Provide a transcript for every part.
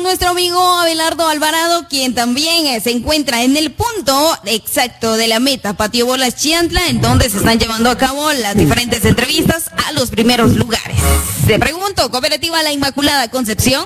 con nuestro amigo Abelardo Alvarado, quien también se encuentra en el punto exacto de la meta, Patio Bolas Chiantla, en donde se están llevando a cabo las diferentes entrevistas a los primeros lugares. Te pregunto, Cooperativa La Inmaculada Concepción.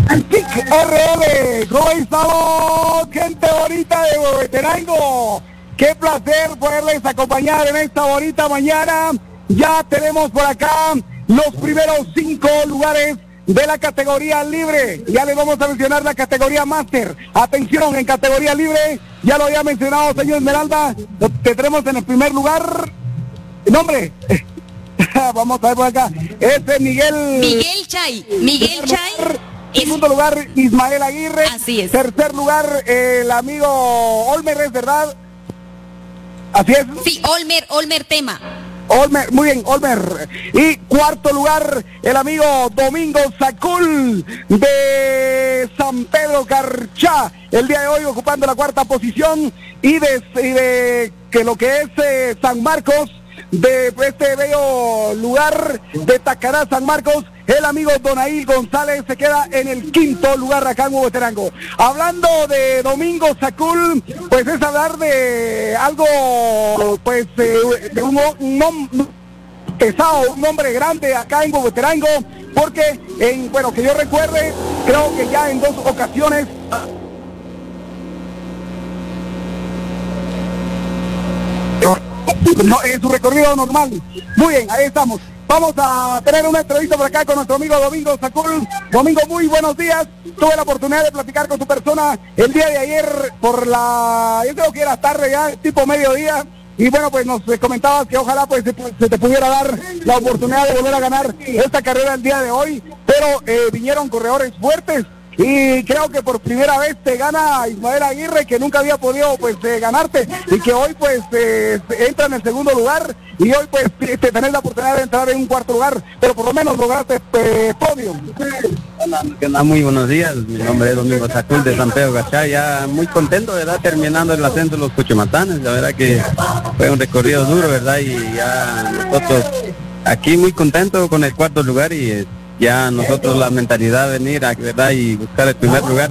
RL, ¿cómo estamos, gente bonita de Huehuetenango? Qué placer poderles acompañar en esta bonita mañana. Ya tenemos por acá los primeros 5 lugares de la categoría libre. Ya les vamos a mencionar la categoría máster. Atención, en categoría libre, ya lo había mencionado señor Esmeralda, te tenemos en el primer lugar. Nombre, vamos a ver por acá, es Miguel Chay. En segundo lugar, Ismael Aguirre. Así es. Tercer lugar, el amigo Olmer, ¿es verdad? Así es. Sí, Olmer Tema. Olmer, muy bien, Olmer. Y cuarto lugar, el amigo Domingo Sacul de San Pedro Carchá, el día de hoy ocupando la cuarta posición. Y de que lo que es San Marcos, de este bello lugar de Tacará, San Marcos, el amigo Donaí González se queda en el quinto lugar acá en Huehuetenango. Hablando de Domingo Sacul, pues es hablar de algo, pues de un pesado, un hombre grande acá en Huehuetenango, porque que yo recuerde, creo que ya en 2 ocasiones en su recorrido normal. Muy bien, ahí estamos. Vamos a tener una entrevista por acá con nuestro amigo Domingo Sacul. Domingo, muy buenos días. Tuve la oportunidad de platicar con tu persona el día de ayer yo creo que era tarde ya, tipo mediodía. Y bueno, pues nos comentabas que ojalá pues se te pudiera dar la oportunidad de volver a ganar esta carrera el día de hoy. Pero vinieron corredores fuertes. Y creo que por primera vez te gana Ismael Aguirre, que nunca había podido pues ganarte, y que hoy pues entra en el segundo lugar, y hoy pues tenés la oportunidad de entrar en un cuarto lugar, pero por lo menos lograste podio. Hola, muy buenos días, mi nombre es Domingo Sacul de San Pedro Carchá, ya muy contento, ¿verdad? Terminando el ascenso de los Cuchumatanes, la verdad que fue un recorrido duro, ¿verdad? Y ya nosotros aquí muy contentos con el cuarto lugar, y ya nosotros la mentalidad de venir, ¿verdad? Y buscar el primer lugar,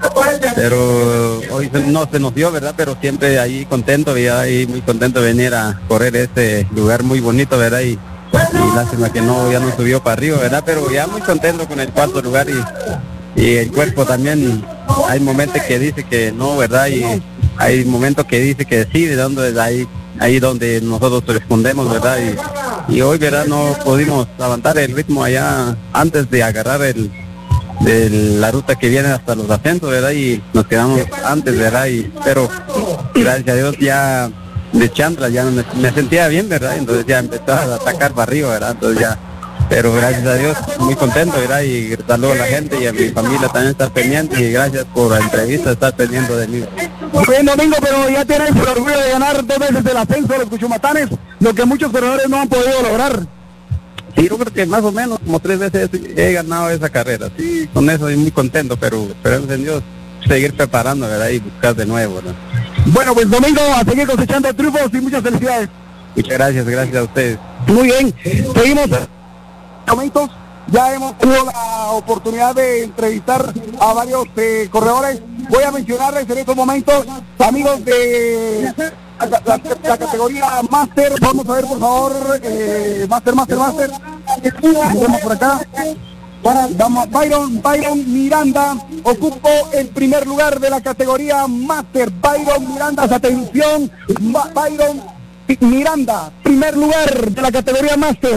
pero hoy no se nos dio, ¿verdad? Pero siempre ahí contento, y ahí muy contento de venir a correr este lugar muy bonito, ¿verdad? Y lástima que ya no subió para arriba, ¿verdad? Pero ya muy contento con el cuarto lugar, y el cuerpo también, hay momentos que dice que no, ¿verdad? Y hay momentos que dice que sí, de donde es ahí donde nosotros respondemos, ¿verdad? Y hoy, ¿verdad? No pudimos avanzar el ritmo allá antes de agarrar la ruta que viene hasta los ascensos, ¿verdad? Y nos quedamos antes, ¿verdad? Pero gracias a Dios ya de Chiantla ya me sentía bien, ¿verdad? Entonces ya empezó a atacar para arriba, ¿verdad? Entonces ya, pero gracias a Dios muy contento, ¿verdad? Y saludo a la gente, y a mi familia también está pendiente, y gracias por la entrevista, estar pendiente de mí. Bien, Domingo, pero ya tienes el orgullo de ganar 2 veces el ascenso de los Cuchumatanes, lo que muchos corredores no han podido lograr. Sí, yo creo que más o menos como 3 veces he ganado esa carrera, sí, con eso estoy muy contento, pero esperemos en Dios seguir preparando, ¿verdad? Y buscar de nuevo, ¿verdad? Bueno, pues Domingo, a seguir cosechando triunfos y muchas felicidades. Muchas gracias a ustedes. Muy bien, seguimos momentos. Ya hemos tenido la oportunidad de entrevistar a varios corredores. Voy a mencionarles en estos momentos, amigos de la categoría Máster. Vamos a ver, por favor, Máster. Vamos por acá. Byron Miranda ocupó el primer lugar de la categoría Máster. Byron Miranda, atención, Byron Miranda, primer lugar de la categoría Máster.